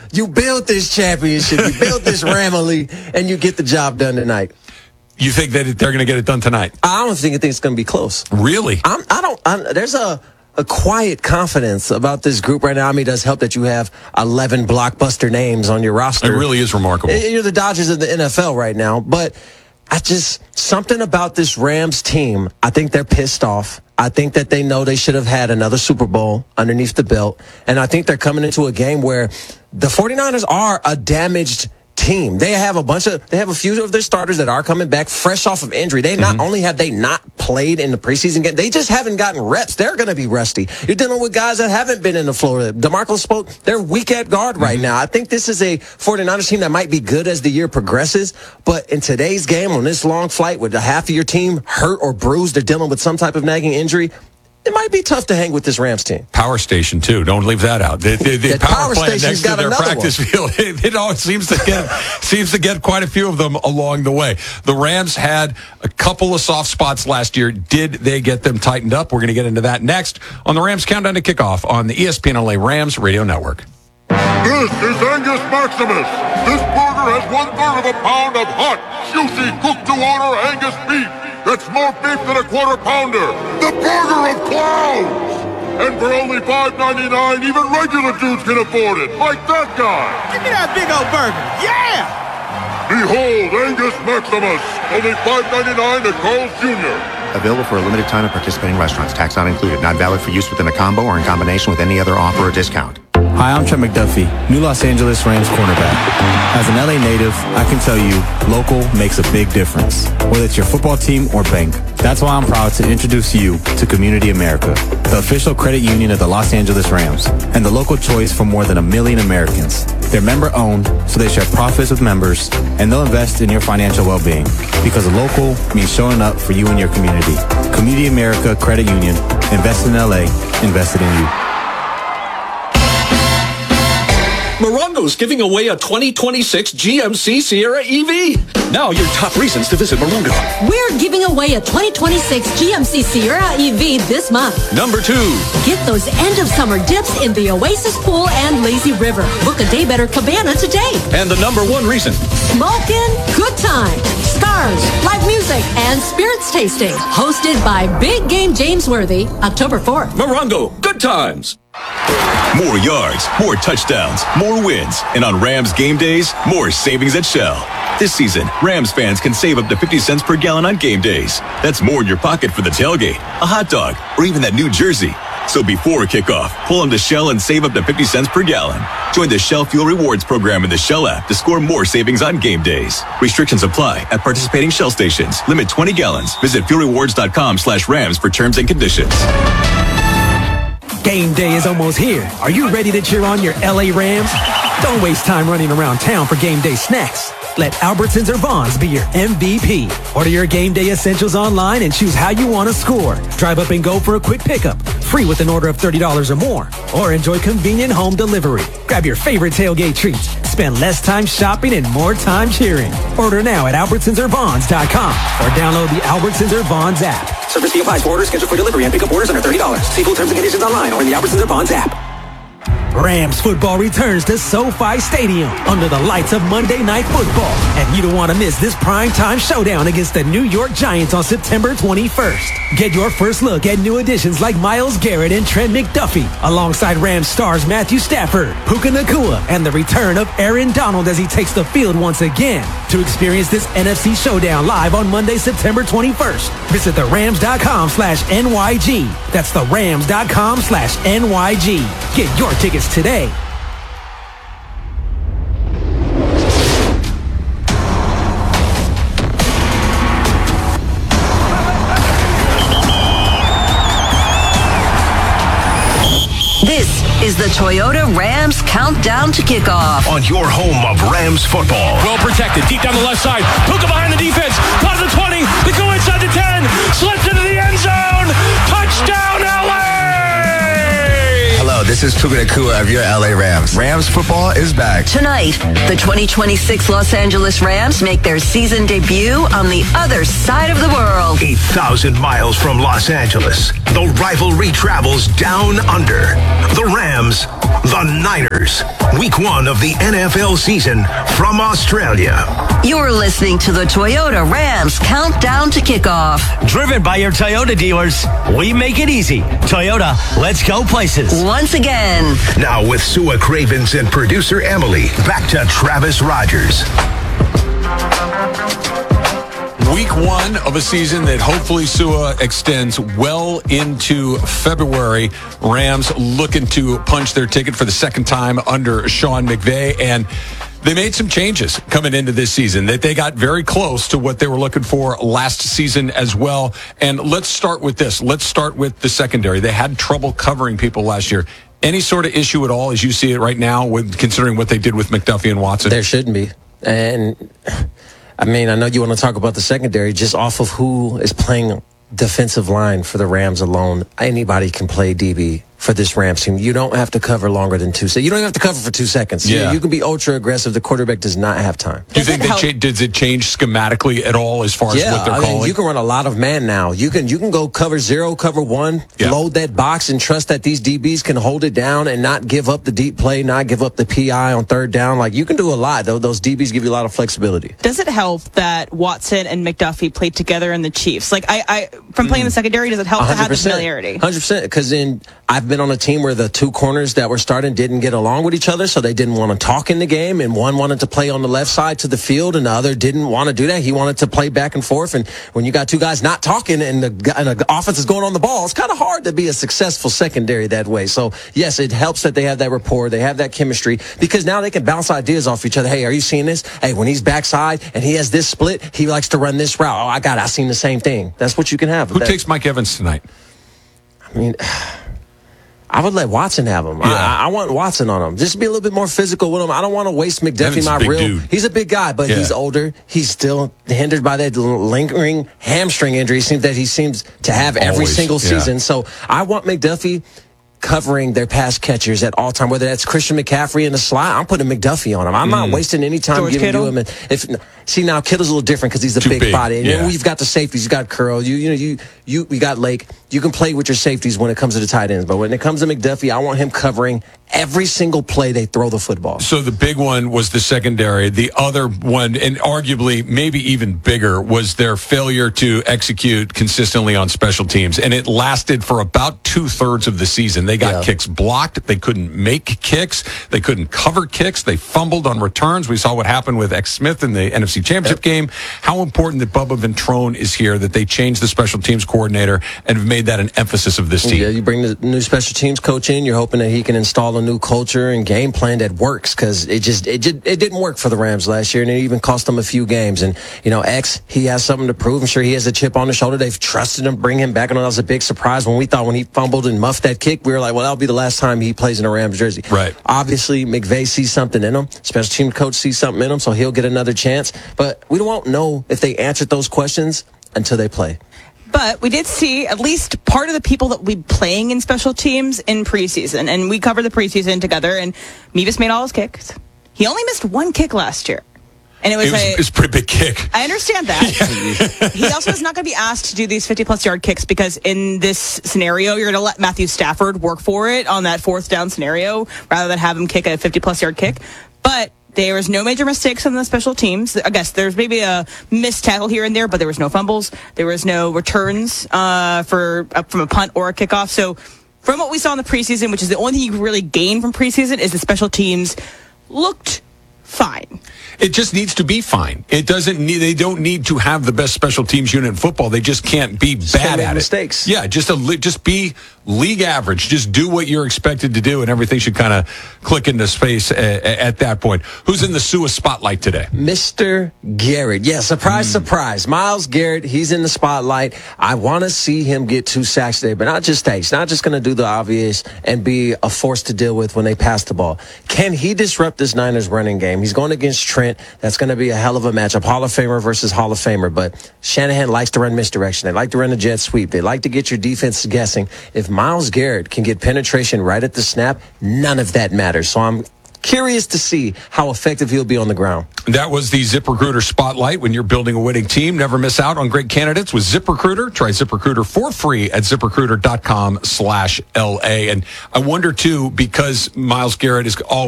You built this championship. You built this Ramily, and you get the job done tonight. You think that they're going to get it done tonight? I don't think it's going to be close. Really? There's a quiet confidence about this group right now. I mean, it does help that you have 11 blockbuster names on your roster. It really is remarkable. You're the Dodgers of the NFL right now, but something about this Rams team, I think they're pissed off. I think that they know they should have had another Super Bowl underneath the belt, and I think they're coming into a game where the 49ers are a damaged team. They have a few of their starters that are coming back fresh off of injury. They not only have they not played in the preseason game, they just haven't gotten reps. They're going to be rusty. You're dealing with guys that haven't been in the floor. DeMarco spoke. They're weak at guard right now. I think this is a 49ers team that might be good as the year progresses, but in today's game on this long flight with half of your team hurt or bruised, they're dealing with some type of nagging injury. It might be tough to hang with this Rams team. Power station, too. Don't leave that out. The power plant next to their practice field, it always seems to get quite a few of them along the way. The Rams had a couple of soft spots last year. Did they get them tightened up? We're going to get into that next on the Rams Countdown to Kickoff on the ESPN LA Rams Radio Network. This is Angus Maximus. This burger has 1/3 of a pound of hot, juicy, cooked-to-order Angus beef. That's more beef than a quarter-pounder. The burger of clowns. And for only $5.99, even regular dudes can afford it, like that guy. Give me that big old burger. Yeah! Behold, Angus Maximus. Only $5.99 at Carl's Jr. Available for a limited time at participating restaurants. Tax not included. Not valid for use within a combo or in combination with any other offer or discount. Hi, I'm Trent McDuffie, new Los Angeles Rams cornerback. As an LA native, I can tell you, local makes a big difference, whether it's your football team or bank. That's why I'm proud to introduce you to Community America, the official credit union of the Los Angeles Rams, and the local choice for more than 1 million Americans. They're member-owned, so they share profits with members, and they'll invest in your financial well-being, because local means showing up for you and your community. Community America Credit Union, invested in LA, invested in you. Morongo's giving away a 2026 GMC Sierra EV. Now your top reasons to visit Morongo. We're giving away a 2026 GMC Sierra EV this month. Number 2. Get those end-of-summer dips in the Oasis Pool and Lazy River. Book a Day Better Cabana today. And the number 1 reason. Smokin', good time, stars, live music, and spirits tasting. Hosted by Big Game James Worthy, October 4th. Morongo, good times. More yards, more touchdowns, more wins. And on Rams game days, more savings at Shell. This season, Rams fans can save up to 50 cents per gallon on game days. That's more in your pocket for the tailgate, a hot dog, or even that new jersey. So before kickoff, pull into Shell and save up to 50 cents per gallon. Join the Shell Fuel Rewards program in the Shell app to score more savings on game days. Restrictions apply at participating Shell stations. Limit 20 gallons. Visit fuelrewards.com/Rams for terms and conditions. Game day is almost here. Are you ready to cheer on your LA Rams? Don't waste time running around town for game day snacks. Let Albertsons or Vons be your MVP. Order your game day essentials online and choose how you want to score. Drive up and go for a quick pickup, free with an order of $30 or more. Or enjoy convenient home delivery. Grab your favorite tailgate treats. Spend less time shopping and more time cheering. Order now at albertsonsorvons.com or download the Albertsons or Vons app. Service fee applies for orders scheduled for delivery and pickup orders under $30. See full terms and conditions online or in the Albertsons or Vons app. Rams football returns to SoFi Stadium under the lights of Monday Night Football. And you don't want to miss this primetime showdown against the New York Giants on September 21st. Get your first look at new additions like Myles Garrett and Trent McDuffie, alongside Rams stars Matthew Stafford, Puka Nacua, and the return of Aaron Donald as he takes the field once again. To experience this NFC showdown live on Monday, September 21st, visit therams.com/NYG. That's therams.com/NYG. Get your tickets today. This is the Toyota Rams Countdown to Kickoff. On your home of Rams football. Well protected, deep down the left side. Puka behind the defense. Part of the 20. They go inside the 10. Slips into the end zone. Touchdown, LA! Hello, Yo, this is Puka Nacua of your LA Rams. Rams football is back. Tonight, the 2026 Los Angeles Rams make their season debut on the other side of the world. 8,000 miles from Los Angeles, the rivalry travels down under. The Rams, the Niners. Week 1 of the NFL season from Australia. You're listening to the Toyota Rams Countdown to Kickoff. Driven by your Toyota dealers, we make it easy. Toyota, let's go places. Once again. Now with Sua Cravens and producer Emily, back to Travis Rogers. Week 1 of a season that hopefully Sua extends well into February. Rams looking to punch their ticket for the second time under Sean McVay, and they made some changes coming into this season. That they got very close to what they were looking for last season as well. And let's start with this. Let's start with the secondary. They had trouble covering people last year. Any sort of issue at all as you see it right now, with considering what they did with McDuffie and Watson? There shouldn't be. And I mean, I know you want to talk about the secondary just off of who is playing defensive line for the Rams alone. Anybody can play DB for this Rams team. You don't have to cover longer than 2 seconds. You don't even have to cover for 2 seconds. Yeah. You can be ultra aggressive. The quarterback does not have time. Do you think does it change schematically at all as far as what they're calling? You can run a lot of man now. You can go cover 0, cover 1, load that box and trust that these DBs can hold it down and not give up the deep play, not give up the PI on third down. Like, you can do a lot. Those DBs give you a lot of flexibility. Does it help that Watson and McDuffie played together in the Chiefs? Like, I from playing the secondary, does it help to have the familiarity? 100%. Because I've been on a team where the 2 corners that were starting didn't get along with each other, so they didn't want to talk in the game, and one wanted to play on the left side to the field, and the other didn't want to do that. He wanted to play back and forth, and when you got 2 guys not talking and the offense is going on the ball, it's kind of hard to be a successful secondary that way. So, yes, it helps that they have that rapport, they have that chemistry, because now they can bounce ideas off each other. Hey, are you seeing this? Hey, when he's backside and he has this split, he likes to run this route. Oh, I seen the same thing. That's what you can have. Who takes Mike Evans tonight? I mean, I would let Watson have him. Yeah. I want Watson on him. Just be a little bit more physical with him. I don't want to waste McDuffie, He's a big guy, but he's older. He's still hindered by that lingering hamstring injury. He seems to have every single season. So I want McDuffie covering their pass catchers at all time, whether that's Christian McCaffrey in the slot. I'm putting McDuffie on him. I'm not wasting any time giving to him. Now Kittle's a little different because he's a big body. And then you've got the safeties. You got Curl. You got Lake. You can play with your safeties when it comes to the tight ends. But when it comes to McDuffie, I want him covering every single play they throw the football. So the big one was the secondary. The other one, and arguably maybe even bigger, was their failure to execute consistently on special teams. And it lasted for about 2/3 of the season. They got kicks blocked. They couldn't make kicks. They couldn't cover kicks. They fumbled on returns. We saw what happened with X Smith in the NFC Championship game. How important that Bubba Ventrone is here, that they changed the special teams coordinator and have made that an emphasis of this team. Yeah, you bring the new special teams coach in. You're hoping that he can install a new culture and game plan that works, because it didn't work for the Rams last year, and it even cost them a few games. And X, he has something to prove. I'm sure he has a chip on his shoulder. They've trusted him, bring him back. I know that was a big surprise when he fumbled and muffed that kick. We were like, well, that'll be the last time he plays in a Rams jersey. Right. Obviously, McVay sees something in him. Special team coach sees something in him, so he'll get another chance. But we won't know if they answered those questions until they play. But we did see at least part of the people that we playing in special teams in preseason. And we covered the preseason together, and Mevis made all his kicks. He only missed 1 kick last year. And it was a pretty big kick. I understand that. He also is not going to be asked to do these 50-plus yard kicks, because in this scenario, you're going to let Matthew Stafford work for it on that 4th down scenario rather than have him kick a 50-plus yard kick. But there was no major mistakes on the special teams. I guess there's maybe a missed tackle here and there, but there was no fumbles. There was no returns from a punt or a kickoff. So from what we saw in the preseason, which is the only thing you can really gain from preseason, is the special teams looked fine. It just needs to be fine. They don't need to have the best special teams unit in football. They just can't be bad at mistakes. Yeah, just be league average. Just do what you're expected to do, and everything should kind of click into space at that point. Who's in the Sua spotlight today? Mr. Garrett. Yeah, surprise. Myles Garrett, he's in the spotlight. I want to see him get 2 sacks today, but not just that. He's not just going to do the obvious and be a force to deal with when they pass the ball. Can he disrupt this Niners running game? game. He's going against Trent. That's going to be a hell of a matchup. Hall of Famer versus Hall of Famer. But Shanahan likes to run misdirection. They like to run a jet sweep. They like to get your defense guessing. If Myles Garrett can get penetration right at the snap, none of that matters. So I'm curious to see how effective he'll be on the ground. That was the ZipRecruiter Spotlight. When you're building a winning team, never miss out on great candidates with ZipRecruiter. Try ZipRecruiter for free at ZipRecruiter.com/LA. And I wonder, too, because Myles Garrett is all